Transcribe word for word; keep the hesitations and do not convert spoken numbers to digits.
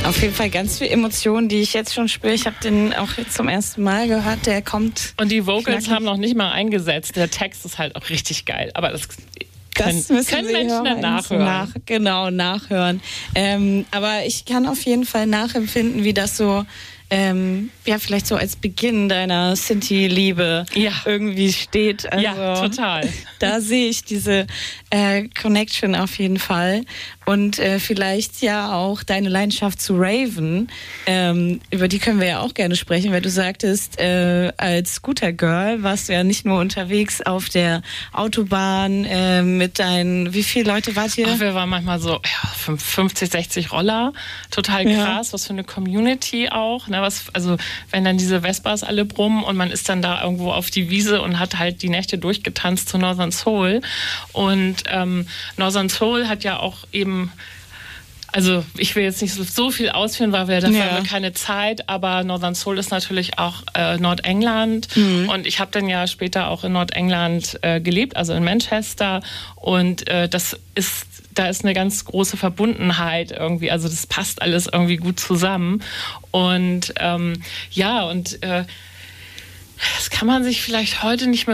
Auf jeden Fall ganz viel Emotionen, die ich jetzt schon spüre. Ich habe den auch jetzt zum ersten Mal gehört. Der kommt. Und die Vocals knackig. haben noch nicht mal eingesetzt. Der Text ist halt auch richtig geil. Aber das können, Das müssen können Sie Menschen dann nachhören. Nach, genau, nachhören. Ähm, aber ich kann auf jeden Fall nachempfinden, wie das so, ähm, ja, vielleicht so als Beginn deiner Sinti-Liebe Ja. irgendwie steht. Also, Ja, total. Da sehe ich diese äh, Connection auf jeden Fall. Und äh, vielleicht ja auch deine Leidenschaft zu Raven, ähm, über die können wir ja auch gerne sprechen, weil du sagtest, äh, als Scooter Girl warst du ja nicht nur unterwegs auf der Autobahn äh, mit deinen, wie viele Leute wart ihr? Ach, wir waren manchmal so ja, fünfzig, sechzig Roller. Total krass, ja. Was für eine Community auch. Ne, was, also wenn dann diese Vespas alle brummen und man ist dann da irgendwo auf die Wiese und hat halt die Nächte durchgetanzt zu Northern Soul. Und ähm, Northern Soul hat ja auch eben Also ich will jetzt nicht so, so viel ausführen, weil wir dafür ja. haben wir keine Zeit, aber Northern Soul ist natürlich auch äh, Nordengland mhm. und ich habe dann ja später auch in Nordengland äh, gelebt, also in Manchester und äh, das ist, da ist eine ganz große Verbundenheit irgendwie, also das passt alles irgendwie gut zusammen und ähm, ja und äh, das kann man sich vielleicht heute nicht mehr